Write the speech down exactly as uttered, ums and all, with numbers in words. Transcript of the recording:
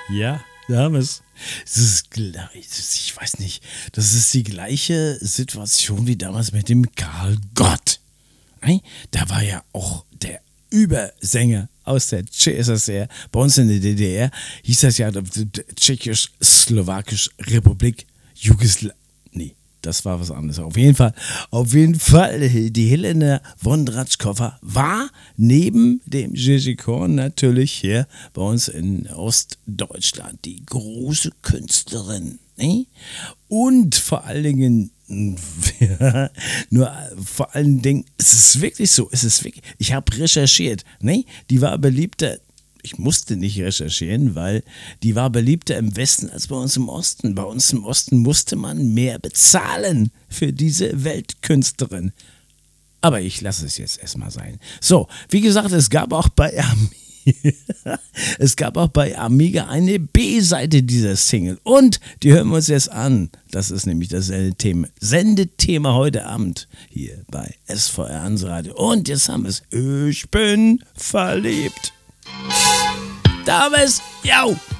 Ja, da haben wir es. Es ist, gleich- ich weiß nicht, das ist die gleiche Situation wie damals mit dem Karl Gott. Ei? Da war ja auch der Übersänger aus der C S S R, bei uns in der D D R, hieß das ja Tschechisch-Slowakische Republik Jugoslawien. Nee, das war was anderes. Auf jeden Fall, auf jeden Fall, die Helena Wondratschkova war neben dem Gigi Korn natürlich hier bei uns in Ostdeutschland die große Künstlerin. Ne? Und vor allen Dingen, ja, nur vor allen Dingen, es ist wirklich so, es ist wirklich, ich habe recherchiert, ne? Die war beliebter, ich musste nicht recherchieren, weil die war beliebter im Westen als bei uns im Osten. Bei uns im Osten musste man mehr bezahlen für diese Weltkünstlerin. Aber ich lasse es jetzt erstmal sein. So, wie gesagt, es gab auch bei Amiga, es gab auch bei Amiga eine B-Seite dieser Single. Und die hören wir uns jetzt an. Das ist nämlich das Sendethema, Sendethema heute Abend hier bei S V R Ansradio. Und jetzt haben wir es. Ich bin verliebt. Da haben wir es. Jau.